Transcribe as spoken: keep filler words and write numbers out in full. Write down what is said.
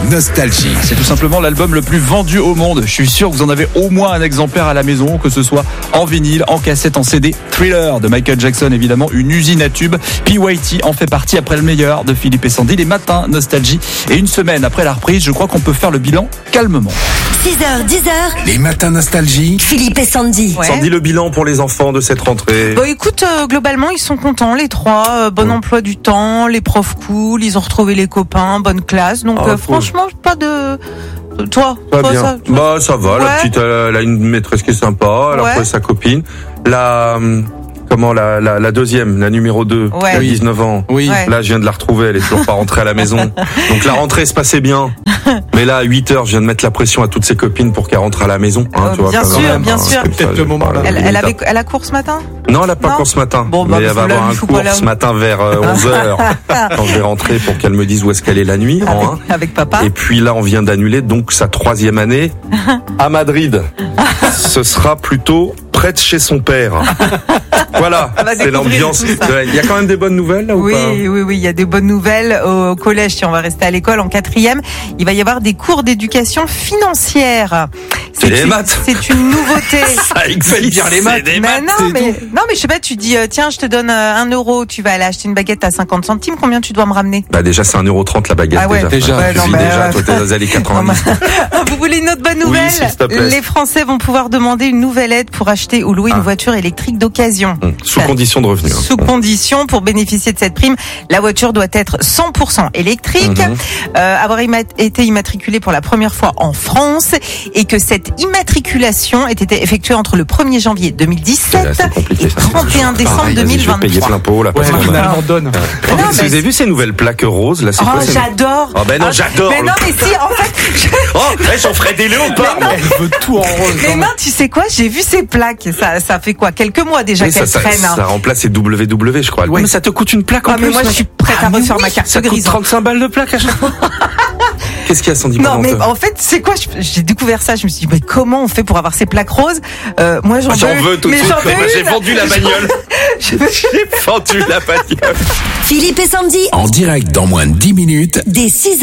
Nostalgie. C'est tout simplement l'album le plus vendu au monde. Je suis sûr que vous en avez au moins un exemplaire à la maison, que ce soit en vinyle, en cassette, en C D. Thriller de Michael Jackson, évidemment, une usine à tubes. P Y T en fait partie après le meilleur de Philippe et Sandy. Les matins Nostalgie. Et une semaine après la reprise, je crois qu'on peut faire le bilan calmement. six heures, dix heures. Les matins Nostalgie. Philippe et Sandy. Ouais. Sandy, le bilan pour les enfants de cette rentrée. Bon, écoute, euh, globalement, ils sont contents, les trois. Euh, bon Ouais. emploi du temps, les profs cool, ils ont retrouvé les copains, bonne classe. Donc, Ah, euh, cool. franchement, pas de... Toi, Pas toi, bien. ça, toi, Bah ça va, Ouais. la petite elle a une maîtresse qui est sympa, elle a Ouais. retrouvé sa copine. La hum, comment la, la la deuxième, la numéro deux, Ouais. qui a Oui. dix-neuf ans. Oui. Ouais. Là, je viens de la retrouver, elle est toujours pas rentrée à la maison. Donc la rentrée se passait bien. Mais là, à huit heures, je viens de mettre la pression à toutes ses copines pour qu'elle rentre à la maison. Euh, tu vois, bien quand sûr, même, bien hein, sûr. c'est Peut-être ça, le j'ai moment pas- là. elle, elle limite, avait, elle a cours ce matin? Non, elle a pas Non. cours ce matin. Bon, bah, mais elle parce va que là, avoir il un faut cours pas la- ce matin vers euh, onze heures quand je vais rentrer pour qu'elle me dise où est-ce qu'elle est la nuit. en un. Avec, avec papa. Et puis là, on vient d'annuler donc sa troisième année à Madrid. Ce sera plutôt près de chez son père. Voilà, Elle va c'est découvrir l'ambiance. tout ça. Il y a quand même des bonnes nouvelles là ou Oui, pas oui, oui, il y a des bonnes nouvelles au collège. Si on va rester à l'école en quatrième, il va y avoir des cours d'éducation financière. C'est les une, maths. C'est une nouveauté. Ça existe bien les maths. Mais non, mais non, mais je sais pas. Tu dis, euh, tiens, je te donne euh, un euro. Tu vas aller acheter une baguette à cinquante centimes. Combien tu dois me ramener? Bah déjà c'est un euro trente la baguette Ah ouais, déjà. déjà. Ouais, non, Oui, mais, déjà, euh, toi t'es dans les années quatre-vingt-dix. Vous voulez une autre bonne Oui, nouvelle? s'il te plaît. Les Français vont pouvoir demander une nouvelle aide pour acheter ou louer Ah. une voiture électrique d'occasion. Hum, Sous condition de revenu. hein. Sous condition, pour bénéficier de cette prime, la voiture doit être cent pour cent électrique, Mhm. euh, avoir imma- été immatriculée pour la première fois en France et que cette immatriculation ait été effectuée entre le premier janvier deux mille Là, dix-sept c'est compliqué et ça. trente et un décembre Pareil, vas-y, je vais payer deux mille vingt-trois. plein pot là. parce Ouais, qu'on a- finalement, donne. Non, Vous mais avez vu ces nouvelles plaques roses là? C'est Oh, quoi ces- j'adore. Oh ben non, Ah, j'adore. Mais le- non, mais si, en fait, Oh, eh, j'en ferai des léopards. Mais non. moi. Elle veut tout en rose. mais non, tu sais quoi, j'ai vu ces plaques. Ça, ça fait quoi, quelques mois déjà Oui, ça, qu'elles ça, traînent. hein. ça remplace les W W, je crois. Ouais. Mais ça te coûte une plaque en Ah, mais plus. moi, je mec. suis prête à Ah, mais refaire oui, ma carte Ça coûte grise. trente-cinq balles de plaque à chaque fois. Qu'est-ce qu'il y a, Sandy? Non, Pardon, mais toi en fait, c'est quoi? je- J'ai découvert ça. Je me suis dit, mais comment on fait pour avoir ces plaques roses? euh, Moi, j'en Ah, J'en veux, veux tout de mais suite. j'en veux Moi, J'ai une. vendu la bagnole. Je veux- J'ai vendu la bagnole. Philippe et Sandy. En direct dans moins de dix minutes. Dès six